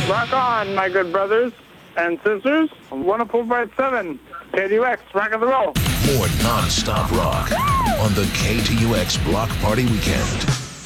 Rock on, my good brothers and sisters. 104.7 KTUX, rock and roll. More non-stop rock on the KTUX Block Party Weekend.